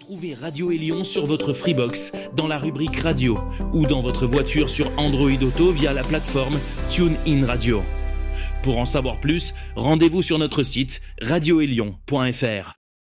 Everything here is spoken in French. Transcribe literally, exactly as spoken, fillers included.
Retrouvez Radio Élion sur votre Freebox, dans la rubrique Radio, ou dans votre voiture sur Android Auto via la plateforme TuneIn Radio. Pour en savoir plus, rendez-vous sur notre site radio élion point f r.